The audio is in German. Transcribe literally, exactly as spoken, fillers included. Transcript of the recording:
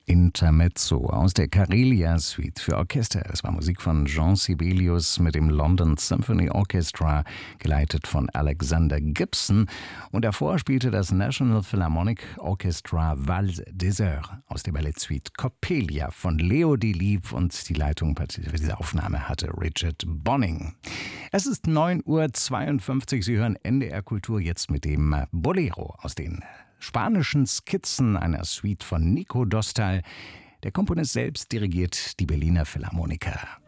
Intermezzo aus der Karelia Suite für Orchester. Es war Musik von Jean Sibelius mit dem London Symphony Orchestra, geleitet von Alexander Gibson. Und davor spielte das National Philharmonic Orchestra Valse des Heures aus der Ballettsuite Coppelia von Leo Delibes, und die Leitung für diese Aufnahme hatte Richard Bonning. Es ist neun Uhr zweiundfünfzig. Sie hören N D R Kultur jetzt mit dem Bolero aus den spanischen Skizzen einer Suite von Nico Dostal. Der Komponist selbst dirigiert die Berliner Philharmoniker.